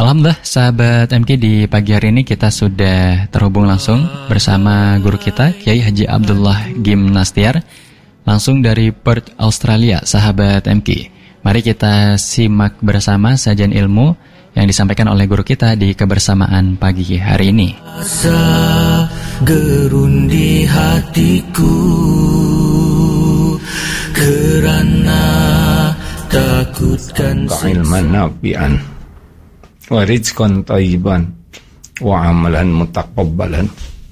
Alhamdulillah sahabat MK, di pagi hari ini kita sudah terhubung langsung bersama guru kita Kiai Haji Abdullah Gimnastiar langsung dari Perth, Australia. Sahabat MK, mari kita simak bersama sajian ilmu yang disampaikan oleh guru kita di kebersamaan pagi hari ini. Gerun di hatiku kerana takutkan ilman nafi'an wa rizqan thayyiban wa amalan mutaqabbalan.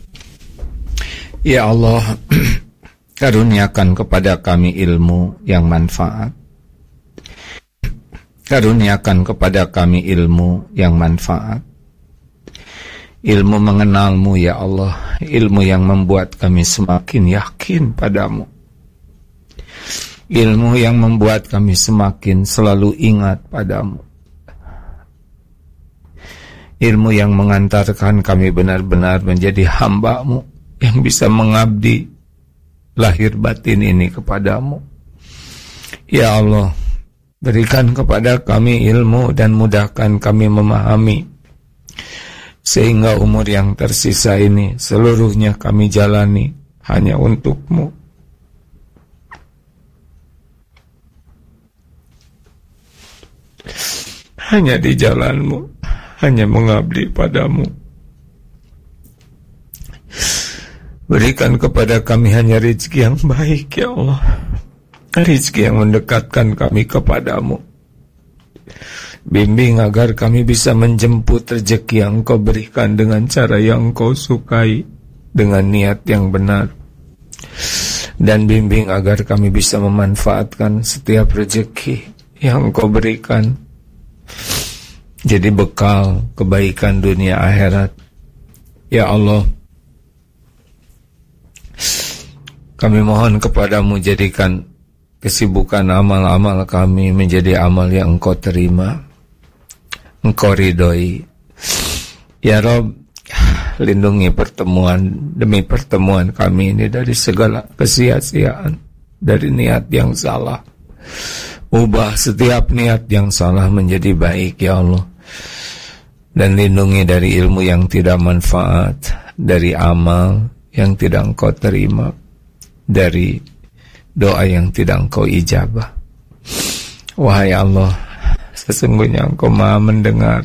Ya Allah, karuniakan kepada kami ilmu yang manfaat. Karuniakan kepada kami ilmu yang manfaat. Ilmu mengenalmu ya Allah, ilmu yang membuat kami semakin yakin padamu. Ilmu yang membuat kami semakin selalu ingat padamu. Ilmu yang mengantarkan kami benar-benar menjadi hamba-Mu yang bisa mengabdi lahir batin ini kepadamu. Ya Allah, berikan kepada kami ilmu dan mudahkan kami memahami, sehingga umur yang tersisa ini seluruhnya kami jalani hanya untuk-Mu. Hanya di jalan-Mu, hanya mengabdi padamu. Berikan kepada kami hanya rezeki yang baik ya Allah, rezeki yang mendekatkan kami kepadamu. Bimbing agar kami bisa menjemput rezeki yang Engkau berikan dengan cara yang Engkau sukai, dengan niat yang benar. Dan bimbing agar kami bisa memanfaatkan setiap rezeki yang Engkau berikan jadi bekal kebaikan dunia akhirat. Ya Allah, kami mohon kepadamu, jadikan kesibukan amal-amal kami menjadi amal yang Engkau terima, Engkau ridhoi. Ya Rabb, lindungi pertemuan demi pertemuan kami ini dari segala kesia-siaan, dari niat yang salah. Ubah setiap niat yang salah menjadi baik ya Allah. Dan lindungi dari ilmu yang tidak manfaat, dari amal yang tidak Engkau terima, dari doa yang tidak Engkau ijabah. Wahai Allah, sesungguhnya Engkau Maha mendengar.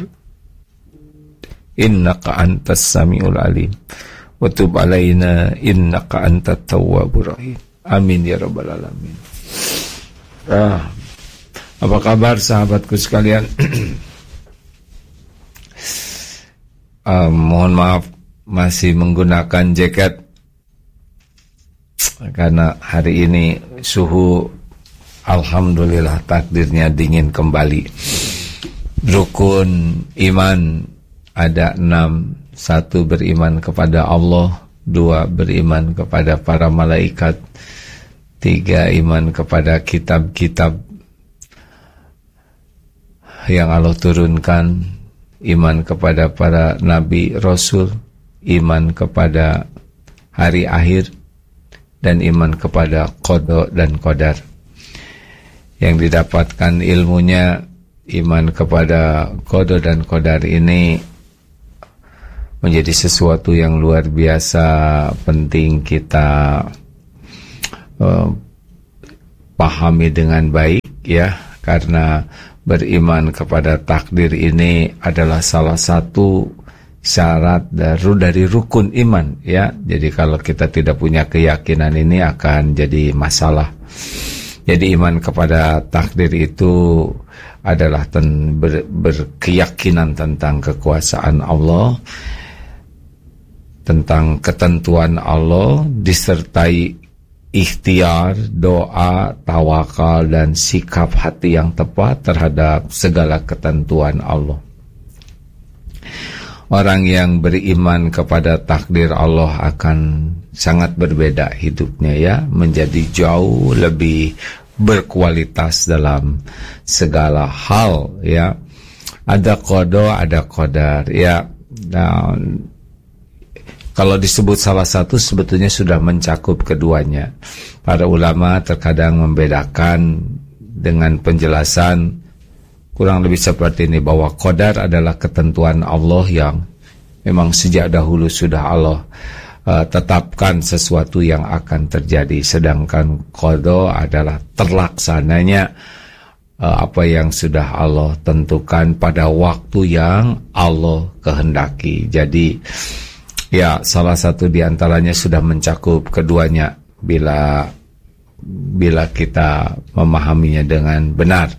Innaka antas samiul alim wa tub alaina innaka antat tawwabur rahim. Amin ya rabbal alamin. Apa kabar sahabatku sekalian? Mohon maaf masih menggunakan jaket karena hari ini suhu alhamdulillah takdirnya dingin kembali. Rukun iman ada 6. 1 beriman kepada Allah, 2 beriman kepada para malaikat, 3 iman kepada kitab-kitab yang Allah turunkan, iman kepada para nabi rasul, iman kepada hari akhir, dan iman kepada qada dan qadar. Yang didapatkan ilmunya, iman kepada qada dan qadar ini menjadi sesuatu yang luar biasa penting kita pahami dengan baik ya, karena beriman kepada takdir ini adalah salah satu syarat dari rukun iman ya. Jadi kalau kita tidak punya keyakinan ini akan jadi masalah. Jadi iman kepada takdir itu adalah berkeyakinan tentang kekuasaan Allah, tentang ketentuan Allah, disertai ikhtiar, doa, tawakal, dan sikap hati yang tepat terhadap segala ketentuan Allah. Orang yang beriman kepada takdir Allah akan sangat berbeda hidupnya ya, menjadi jauh lebih berkualitas dalam segala hal ya. Ada qada, ada qadar ya. Nah, kalau disebut salah satu sebetulnya sudah mencakup keduanya. Para ulama terkadang membedakan dengan penjelasan kurang lebih seperti ini, bahwa qadar adalah ketentuan Allah yang memang sejak dahulu sudah Allah tetapkan sesuatu yang akan terjadi, sedangkan qada adalah terlaksananya apa yang sudah Allah tentukan pada waktu yang Allah kehendaki. Jadi ya, salah satu di antaranya sudah mencakup keduanya bila kita memahaminya dengan benar.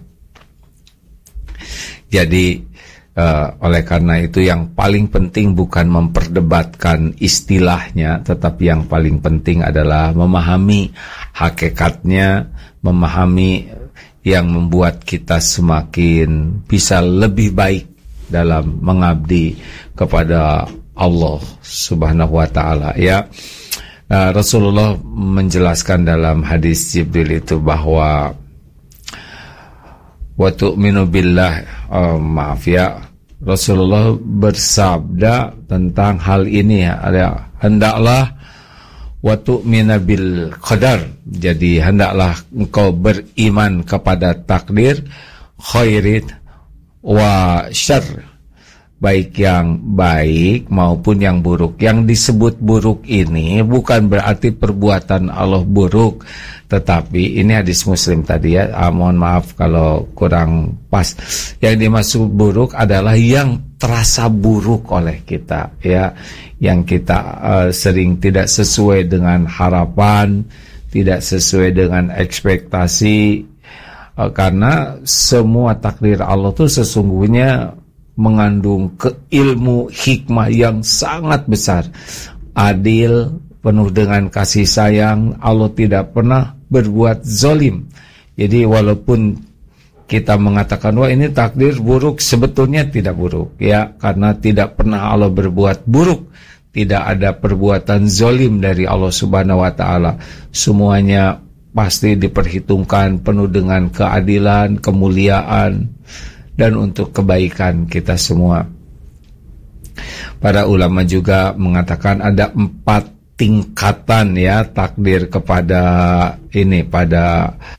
Jadi oleh karena itu yang paling penting bukan memperdebatkan istilahnya, tetapi yang paling penting adalah memahami hakikatnya, memahami yang membuat kita semakin bisa lebih baik dalam mengabdi kepada Allah Subhanahu wa ta'ala. Ya, Rasulullah menjelaskan dalam hadis Jibril itu bahwa wa tu'minu billah, Rasulullah bersabda tentang hal ini, ada hendaklah wa tu'mina bil qadar, jadi hendaklah engkau beriman kepada takdir, khairit wa syarr, baik yang baik maupun yang buruk. Yang disebut buruk ini bukan berarti perbuatan Allah buruk, tetapi ini hadis Muslim tadi ya, mohon maaf kalau kurang pas. Yang dimaksud buruk adalah yang terasa buruk oleh kita, ya, yang kita sering tidak sesuai dengan harapan, tidak sesuai dengan ekspektasi, karena semua takdir Allah itu sesungguhnya mengandung keilmu hikmah yang sangat besar, adil, penuh dengan kasih sayang. Allah tidak pernah berbuat zalim. Jadi walaupun kita mengatakan wah ini takdir buruk, sebetulnya tidak buruk, ya, karena tidak pernah Allah berbuat buruk. Tidak ada perbuatan zalim dari Allah Subhanahu wa ta'ala. Semuanya pasti diperhitungkan penuh dengan keadilan, kemuliaan, dan untuk kebaikan kita semua. Para ulama juga mengatakan ada 4 tingkatan ya takdir kepada ini, pada